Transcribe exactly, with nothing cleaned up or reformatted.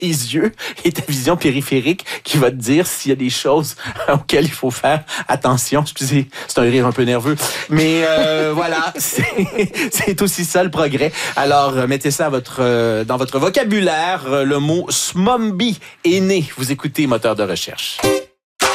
yeux et ta vision périphérique qui va te dire s'il y a des choses auxquelles il faut faire attention. Excusez, c'est un rire un peu nerveux. Mais euh, voilà, c'est, c'est aussi ça le progrès. Alors, mettez ça à votre, euh, dans votre vocabulaire. Le mot smombi est né. Vous écoutez Moteur de recherche.